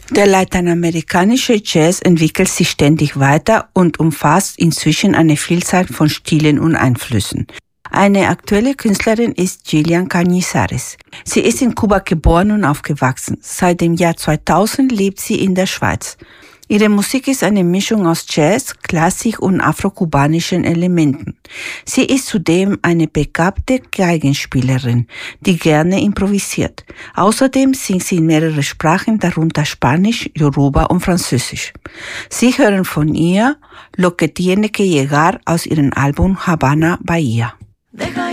Der lateinamerikanische Jazz entwickelt sich ständig weiter und umfasst inzwischen eine Vielzahl von Stilen und Einflüssen. Eine aktuelle Künstlerin ist Gillian Cañizares. Sie ist in Kuba geboren und aufgewachsen. Seit dem Jahr 2000 lebt sie in der Schweiz. Ihre Musik ist eine Mischung aus Jazz, Klassik und afrokubanischen Elementen. Sie ist zudem eine begabte Geigenspielerin, die gerne improvisiert. Außerdem singt sie in mehrere Sprachen, darunter Spanisch, Yoruba und Französisch. Sie hören von ihr Lo que tiene que llegar aus ihrem Album Habana Bahia. Deja